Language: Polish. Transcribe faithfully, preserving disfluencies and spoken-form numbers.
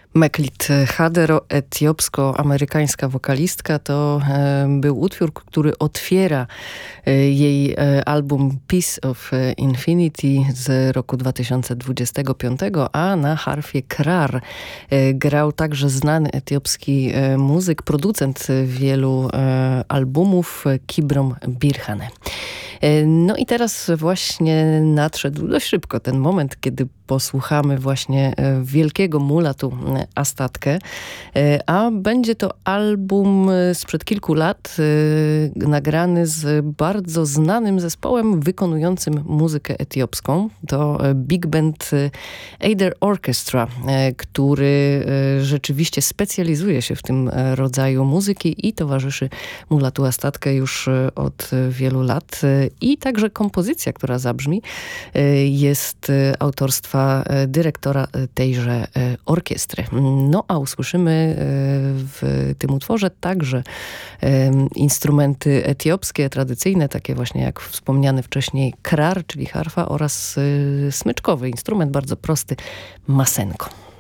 Meklit Hadero, etiopsko-amerykańska wokalistka, to e, był utwór, który otwiera e, jej e, album Piece of Infinity z roku dwa tysiące dwudziestego piątego, a na harfie krar e, grał także znany etiopski e, muzyk, producent wielu e, albumów, Kibrom Birhane. No i teraz właśnie nadszedł dość szybko ten moment, kiedy posłuchamy właśnie wielkiego mulatu Astatkę, a będzie to album sprzed kilku lat, nagrany z bardzo znanym zespołem wykonującym muzykę etiopską. To Big Band Eider Orchestra, który rzeczywiście specjalizuje się w tym rodzaju muzyki i towarzyszy mulatu Astatkę już od wielu lat. I także kompozycja, która zabrzmi, jest autorstwa dyrektora tejże orkiestry. No a usłyszymy w tym utworze także instrumenty etiopskie, tradycyjne, takie właśnie jak wspomniany wcześniej krar, czyli harfa, oraz smyczkowy instrument, bardzo prosty, masenko.